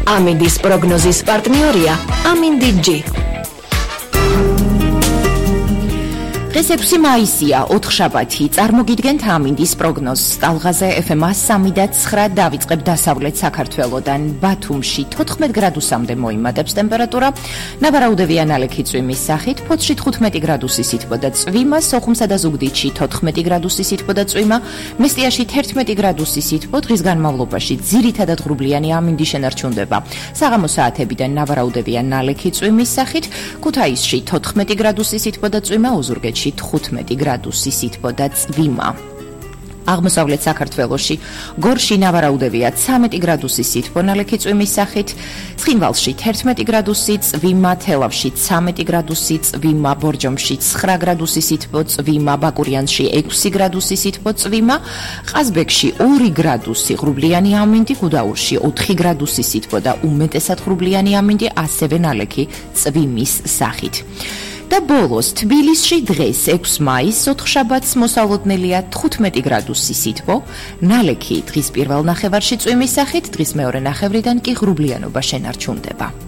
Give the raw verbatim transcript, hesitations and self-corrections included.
ამინდის პროგნოზის პარტნიორია ამინდი-G. დღეს ექვსი მაისია, ოთხშაბათი. წარმოგიდგენთ ამინდის პროგნოზს. ტალღაზე ეფ ემ სამი და ცხრა დავიწყებ დასავლეთ საქართველოდან. ბათუმში თოთხმეტ გრადუსამდე მოიმატებს ტემპერატურა. ნავარაუდევია ნალექი წვიმის სახით, ფოთში თხუთმეტი გრადუსი სითბო და წვიმა, სოხუმსა და ზუგდიდში თოთხმეტი გრადუსი სითბო და წვიმა, მესტიაში თერთმეტი გრადუსი სითბო. დღის განმავლობაში ძირითადად ღრუბლიანი ამინდი შენარჩუნდება. საღამო საათებიდან ნავარაუდევია ნალექი წვიმის სახით, ქუთაისში თოთხმეტი გრადუსი სითბო და წვიმა, ოზურგეთში თხუთმეტი გრადუსი სითბო და წვიმა. აღმოსავლეთ საქართველოში გორში ნავარაუდევია ცამეტი გრადუსი სითბო ნალექი წვიმის სახით, ცხინვალში თერთმეტი გრადუსი წვიმა, თელავში ცამეტი გრადუსი წვიმა, ბორჯომში ცხრა გრადუსი სითბო წვიმა, ბაკურიანში ექვსი გრადუსი სითბო წვიმა, ყაზბეგში ორი გრადუსი ღრუბლიანი ამინდი, გუდაურში ოთხი გრადუსი სითბო და უმეტესად ღრუბლიანი ამინდი, ასევე ნალექი წვიმის სახით. და ბოლოს თბილისში დღეს ექვსი მაისს ოთხშაბათს მოსალოდნელია თხუთმეტი გრადუსი სითბო, ნალექი დღის პირველ ნახევარში წვიმის სახით, დღის მეორე ნახევრიდან კი ღრუბლიანობა შენარჩუნდება.